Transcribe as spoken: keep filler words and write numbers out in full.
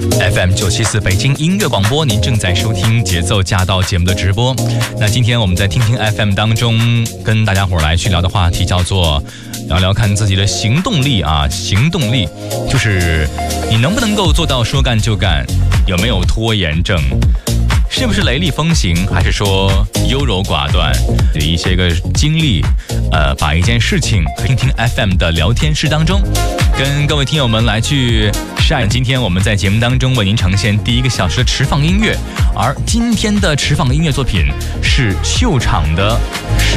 F M 九七四北京音乐广播，您正在收听节奏驾到节目的直播。那今天我们在听听 F M 当中跟大家伙来去聊的话题叫做聊聊看自己的行动力啊，行动力就是你能不能够做到说干就干，有没有拖延症，是不是雷厉风行，还是说优柔寡断的一些个经历，呃，把一件事情听听 F M 的聊天室当中，跟各位听友们来去晒。今天我们在节目当中为您呈现第一个小时的持放音乐，而今天的持放音乐作品是秀场的